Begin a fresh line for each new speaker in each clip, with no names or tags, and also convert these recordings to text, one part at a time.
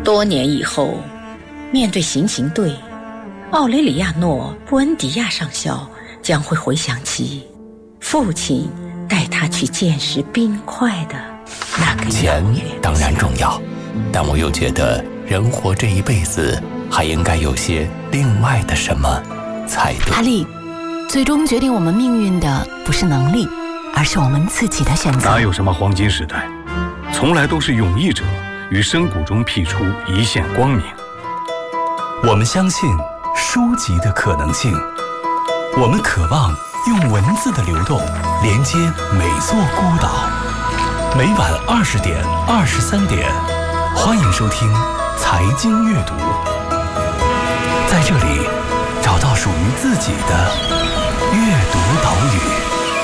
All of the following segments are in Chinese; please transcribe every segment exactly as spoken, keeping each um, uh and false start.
多年以后，面对行刑队，奥雷里亚诺·布恩迪亚上校将会回想起父亲带他去见识冰块的那个
钱当然重要，但我又觉得人活这一辈子还应该有些另外的什么才对。
阿丽，最终决定我们命运的不是能力，而是我们自己的选择。
哪有什么黄金时代，从来都是勇毅者于深谷中辟出一线光明。
我们相信书籍的可能性，我们渴望用文字的流动连接每座孤岛。每晚二十点、二十三点，欢迎收听财经阅读，在这里找到属于自己的阅读岛屿。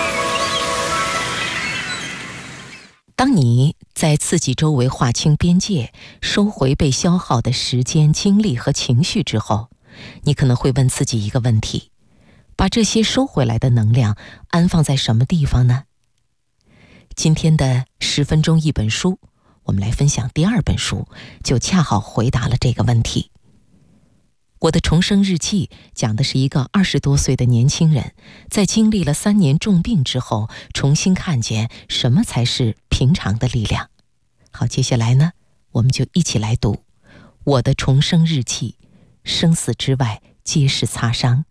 当你在自己周围划清边界，收回被消耗的时间、精力和情绪之后，你可能会问自己一个问题：把这些收回来的能量安放在什么地方呢？今天的十分钟一本书，我们来分享第二本书，就恰好回答了这个问题。我的重生日记讲的是一个二十多岁的年轻人，在经历了三年重病之后，重新看见什么才是平常的力量。好，接下来呢，我们就一起来读我的重生日记，生死之外皆是擦伤。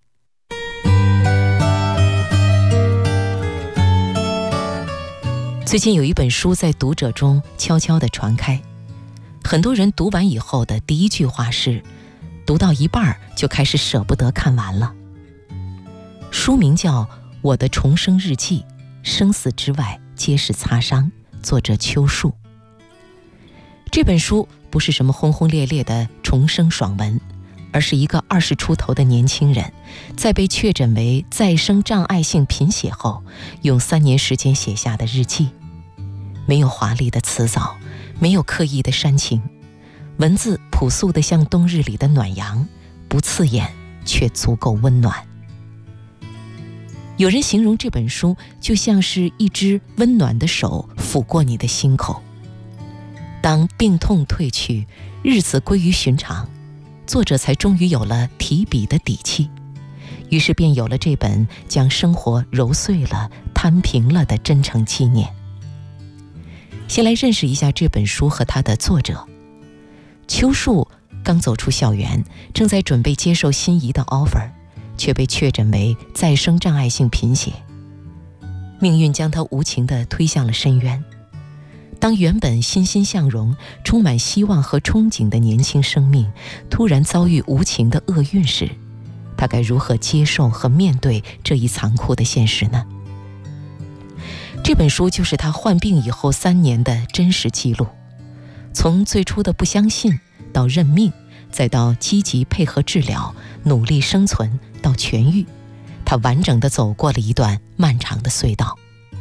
最近有一本书在读者中悄悄地传开，很多人读完以后的第一句话是，读到一半就开始舍不得看完了。书名叫《我的重生日记，生死之外皆是擦伤》，作者邱树。这本书不是什么轰轰烈烈的重生爽文，而是一个二十出头的年轻人，在被确诊为再生障碍性贫血后，用三年时间写下的日记。没有华丽的辞藻，没有刻意的煽情，文字朴素的像冬日里的暖阳，不刺眼却足够温暖。有人形容这本书就像是一只温暖的手抚过你的心口。当病痛退去，日子归于寻常，作者才终于有了提笔的底气，于是便有了这本将生活揉碎了、摊平了的真诚纪念。先来认识一下这本书和它的作者。邱树刚走出校园，正在准备接受心仪的 offer， 却被确诊为再生障碍性贫血。命运将他无情地推向了深渊。当原本欣欣向荣、充满希望和憧憬的年轻生命突然遭遇无情的厄运时，他该如何接受和面对这一残酷的现实呢？这本书就是他患病以后三年的真实记录，从最初的不相信到认命，再到积极配合治疗、努力生存到痊愈，他完整地走过了一段漫长的隧道。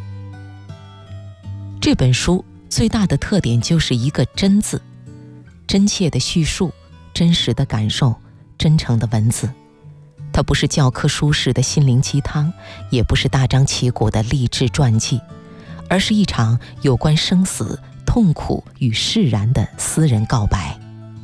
这本书最大的特点就是一个真字，真切的叙述，真实的感受，真诚的文字。它不是教科书式的心灵鸡汤，也不是大张旗鼓的励志传记，而是一场有关生死、痛苦与释然的私人告白。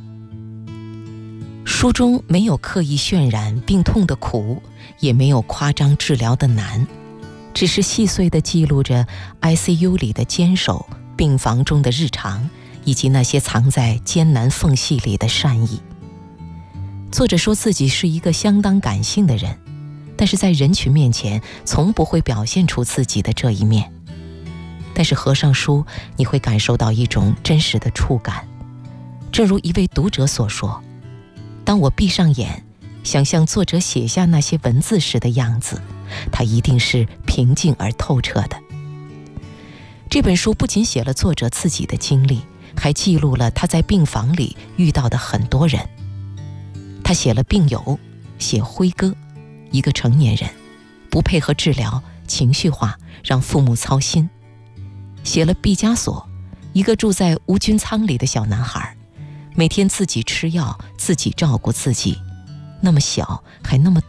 书中没有刻意渲染病痛的苦，也没有夸张治疗的难，只是细碎地记录着 I C U 里的坚守、病房中的日常，以及那些藏在艰难缝隙里的善意。作者说自己是一个相当感性的人，但是在人群面前从不会表现出自己的这一面。但是合上书，你会感受到一种真实的触感。正如一位读者所说，当我闭上眼，想象作者写下那些文字时的样子，它一定是平静而透彻的。这本书不仅写了作者自己的经历，还记录了他在病房里遇到的很多人。他写了病友，写辉哥，一个成年人，不配合治疗，情绪化，让父母操心。写了毕加索，一个住在无菌舱里的小男孩，每天自己吃药，自己照顾自己，那么小还那么